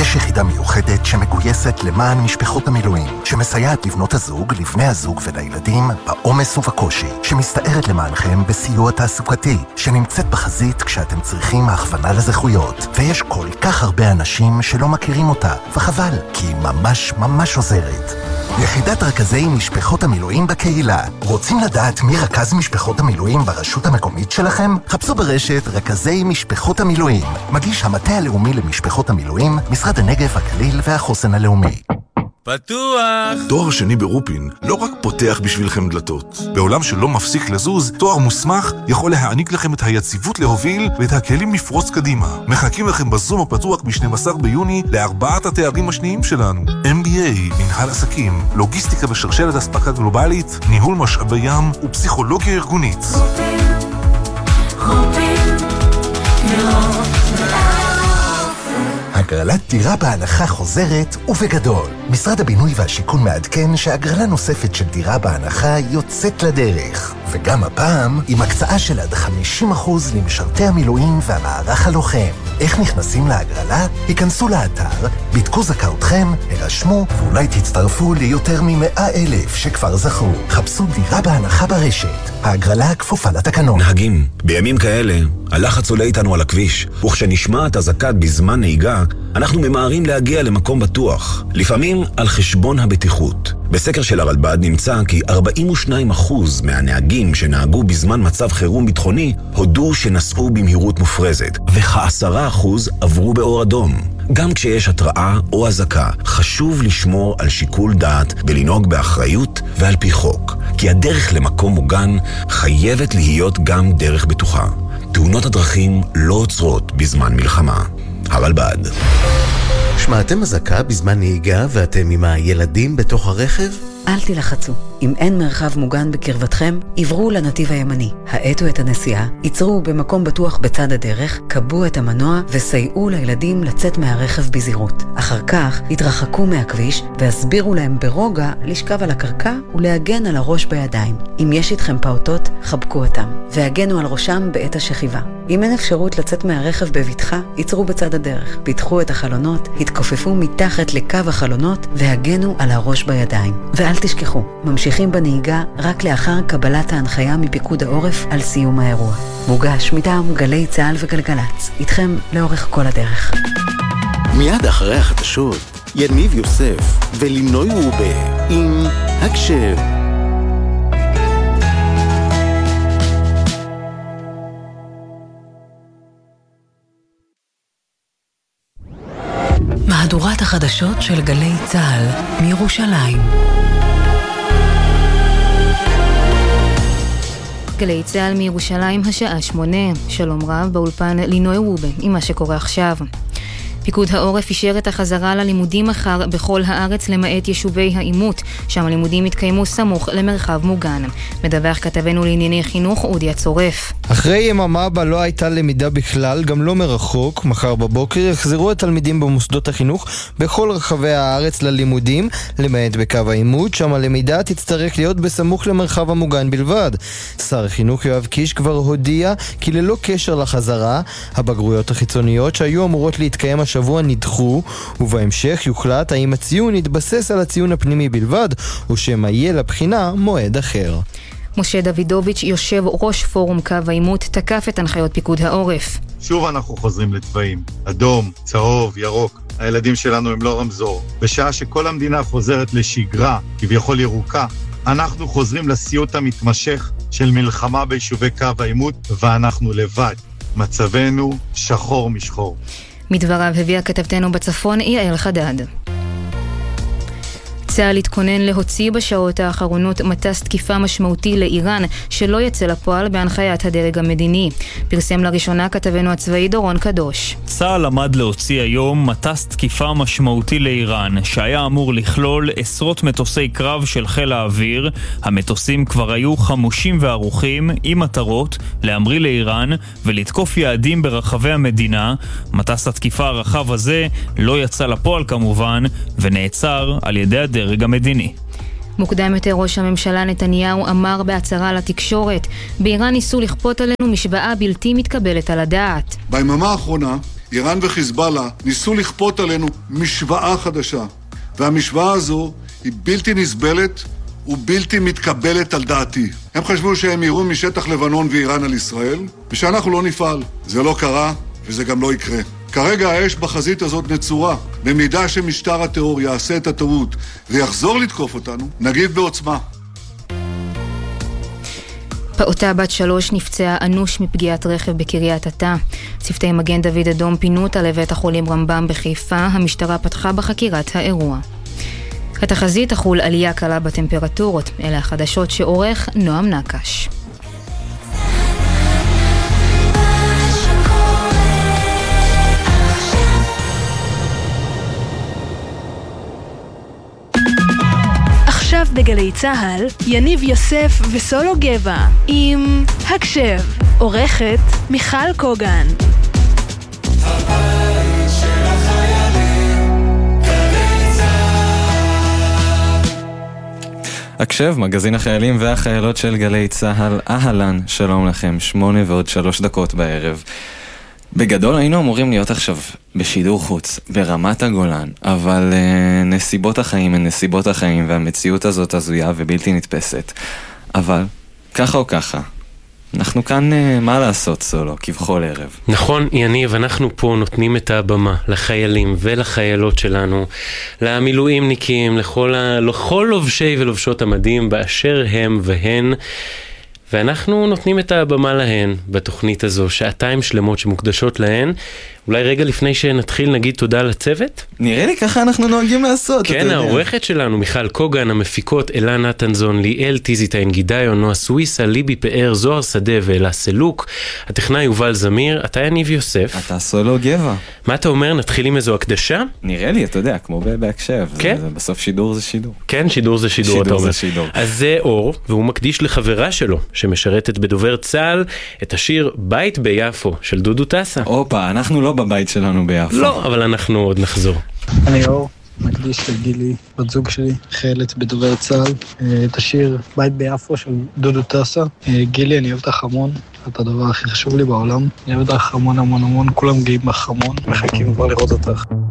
יש יחידה מיוחדת שמגויסת למען משפחות המילואים, שמסייעת לבנות הזוג, לבני הזוג ולילדים בעומס ובקושי, שמסתערת למענכם בסיוע תעסוקתי, שנמצאת בחזית כשאתם צריכים הכוונה לזכויות. ויש כל כך הרבה אנשים שלא מכירים אותה, וחבל, כי היא ממש ממש עוזרת. יחידת רכזי משפחות המילואים בקהילה. רוצים לדעת מי רכז משפחות המילואים ברשות המקומית שלכם? חפשו ברשת רכזי משפחות המילואים. מגיש המטה הלאומי למשפחות המילואים, משרד הנגב, הגליל והחוסן הלאומי. פתוח! תואר שני ברופין לא רק פותח בשבילכם דלתות. בעולם שלא מפסיק לזוז, תואר מוסמך יכול להעניק לכם את היציבות להוביל ואת הכלים לפרוץ קדימה. מחכים לכם בזום הפתוח ב-12 ביוני לארבעת התארים השניים שלנו. MBA, מנהל עסקים, לוגיסטיקה ושרשרת אספקה גלובלית, ניהול משאבי ים ופסיכולוגיה ארגונית. הגרלת דירה בהנחה חוזרת ובגדול. משרד הבינוי והשיכון מעדכן שהגרלה נוספת של דירה בהנחה יוצאת לדרך. וגם הפעם עם הקצאה של עד 50% למשרתי המילואים והמערך הלוחם. איך נכנסים להגרלה? היכנסו לאתר, בדקו זכאותכם, הרשמו ואולי תצטרפו ליותר מ100,000 שכבר זכו. חפשו דירה בהנחה ברשת. ההגרלה כפופה לתקנון. נהגים, בימים כאלה הלחץ עולה איתנו על הכביש, וכשנשמעת הזקת בזמן נהיגה, אנחנו ממהרים להגיע למקום בטוח, לפעמים על חשבון הבטיחות. בסקר של הרלב"ד נמצא כי 42% מהנהגים שנהגו בזמן מצב חירום ביטחוני הודו שנסעו במהירות מופרזת, וכ10% עברו באור אדום. גם כשיש התראה או הזקה, חשוב לשמור על שיקול דעת ולנהוג באחריות ועל פי חוק, כי הדרך למקום מוגן חייבת להיות גם דרך בטוחה. תאונות הדרכים לא עוצרות בזמן מלחמה. הרלב"ד. שמעתם אזעקה בזמן נהיגה ואתם עם הילדים בתוך הרכב? אל תלחצו. אם אין מרחב מוגן בקרבתכם, עברו לנתיב הימני. האטו את הנסיעה, ייצרו במקום בטוח בצד הדרך, קבו את המנוע וסייעו לילדים לצאת מהרכב בזהירות. אחר כך התרחקו מהכביש והסבירו להם ברוגע לשכב על הקרקע ולהגן על הראש בידיים. אם יש איתכם פעוטות, חבקו אותם והגנו על ראשם בעת השכיבה. אם אין אפשרות לצאת מהרכב בבטחה, ייצרו בצד הדרך. פיתחו את החלונות, התכופפו מתחת לקו החלונות והגנו על הראש בידיים. ואל תשכחו, ממשיכים בנהיגה רק לאחר קבלת ההנחיה מפיקוד העורף על סיום האירוע. מוגש מטעם גלי צהל וגלגלץ, איתכם לאורך כל הדרך. מיד אחרי החדשות, יניב יוסף ולינוי רובה עם הקשב. מהדורת החדשות של גלי צהל מירושלים. גלי צהל מירושלים, השעה 8. שלום רב, באולפן לינוי רובה עם מה שקורה עכשיו. פיקוד העורף אישר את החזרה ללימודים מחר בכל הארץ למעט יישובי העימות, שם הלימודים התקיימו סמוך למרחב מוגן. מדווח כתבנו לענייני חינוך אודי הצורף. אחרי יממה בה לא הייתה למידה בכלל, גם לא מרחוק, מחר בבוקר יחזרו התלמידים במוסדות החינוך בכל רחבי הארץ ללימודים, למעט בקו העימות, שם הלמידה תצטרך להיות בסמוך למרחב המוגן בלבד. שר החינוך יואב קיש כבר הודיע כי ללא קשר לחזרה, הבגרויות החיצוניות שהיו אמורות להתקיים השבוע נדחו, ובהמשך יוחלט האם הציון יתבסס על הציון הפנימי בלבד, או שמא יהיה לבחינה מועד אחר. משה דוידוביץ', יושב ראש פורום קו העימות, תקף את הנחיות פיקוד העורף. שוב אנחנו חוזרים לצבעים, אדום, צהוב, ירוק. הילדים שלנו הם לא רמזור. בשעה שכל המדינה חוזרת לשגרה, כביכול ירוקה, אנחנו חוזרים לסיוט המתמשך של מלחמה ביישובי קו העימות, ואנחנו לבד. מצבנו שחור משחור. מדבריו הביאה כתבתנו בצפון יעל חדד. צה"ל התכונן להוציא בשעות האחרונות מטס תקיפה משמעותי לאיראן שלא יצא לפועל בהנחיית הדרג המדיני. פרסם לראשונה כתבנו הצבאי דורון קדוש. צה"ל עמד להוציא היום מטס תקיפה משמעותי לאיראן שהיה אמור לכלול עשרות מטוסי קרב של חיל האוויר. המטוסים כבר היו חמושים וערוכים עם מטרות להמריא לאיראן ולתקוף יעדים ברחבי המדינה. מטס התקיפה הרחב הזה לא יצא לפועל כמובן ונעצר על ידי הדרג המדיני. מוקדם יותר ראש הממשלה נתניהו אמר בהצהרה לתקשורת, באיראן ניסו לכפות עלינו משוואה בלתי מתקבלת על הדעת. ביממה האחרונה איראן וחיזבאללה ניסו לכפות עלינו משוואה חדשה. והמשוואה הזו היא בלתי נסבלת ובלתי מתקבלת על דעתי. הם חשבו שהם יראו משטח לבנון ואיראן על ישראל, ושאנחנו לא נפעל. זה לא קרה, וזה גם לא יקרה. כרגע האש בחזית הזאת נצורה. במידה שמשטר הטרור יעשה את הטעות ויחזור לתקוף אותנו, נגיב בעוצמה. פעוטה בת 3 נפצעה אנוש מפגיעת רכב בקריית אתא. צוותי מגן דוד אדום פינו אותה לבית החולים רמב"ם בחיפה. המשטרה פתחה בחקירת האירוע. התחזית תחול עלייה קלה בטמפרטורות. אלה החדשות שעורך נועם נקש. עכשיו בגלי צהל, יניב יוסף וסולו גבע עם הקשב, עורכת מיכל קוגן. הבית של החיילים, גלי צהל. הקשב, מגזין החיילים והחיילות של גלי צהל. אהלן, שלום לכם, 8:03 בערב. בגדול היינו אמורים להיות עכשיו בשידור חוץ, ברמת הגולן, אבל נסיבות החיים הן נסיבות החיים, והמציאות הזאת הזויה ובלתי נתפסת. אבל, ככה או ככה, אנחנו כאן, מה לעשות סולו, כבכל ערב. נכון, יניב, אנחנו פה נותנים את הבמה לחיילים ולחיילות שלנו, למילואימניקים, לכל לובשי ולובשות המדים באשר הם והן, ואנחנו נותנים את הבמה להן בתוכנית הזו, 2 שלמות שמוקדשות להן. אולי רגע לפני שנתחיל נגיד תודה לצוות? נראה לי ככה אנחנו נוהגים לעשות. כן, העורכת שלנו מיכל קוגן, המפיקות אלה נתנזון, ליאל טיזיטיין גידיון, נועה סוויסה, ליבי פאר, זוהר שדה ואלה סלוק, הטכנאי יובל זמיר, אתה יניב יוסף. אתה סולו גבע. מה אתה אומר, נתחיל עם איזו הקדשה? נראה לי, אתה יודע, כמו בהקשב. כן? בסוף שידור זה שידור. כן, שידור זה שידור. שידור זה שידור. אז זה אור, והוא מקדיש לחברה שלו, שמשרתת בדובר צה"ל, את השיר בית ביפו של דודו טסה. אופה, אנחנו לא בבית שלנו ביפו. לא, אבל אנחנו עוד נחזור. אני אור, מקדיש לגילי, בת זוג שלי, חיילת בדובר צה"ל, את השיר בית ביפו של דודו טסה. גילי, אני אוהב אותך המון, את הדבר הכי חשוב לי בעולם. אני אוהב אותך המון המון המון, כולם גאים בך המון, מחכים כבר לראות אותך.